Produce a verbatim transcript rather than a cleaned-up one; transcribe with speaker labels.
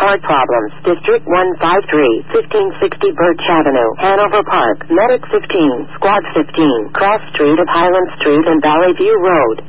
Speaker 1: Power Problems, District one five three, fifteen sixty Birch Avenue, Hanover Park, Medic fifteen, Squad fifteen, Cross Street of Highland Street and Valley View Road.